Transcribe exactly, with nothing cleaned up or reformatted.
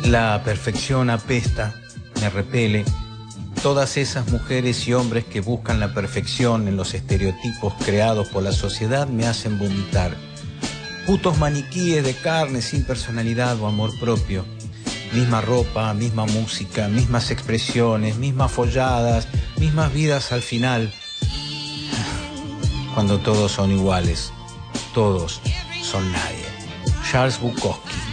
La perfección apesta, me repele. Todas esas mujeres y hombres que buscan la perfección en los estereotipos creados por la sociedad me hacen vomitar. Putos maniquíes de carne sin personalidad o amor propio. Misma ropa, misma música, mismas expresiones, mismas folladas, mismas vidas al final. Cuando todos son iguales, todos son nadie. Charles Bukowski.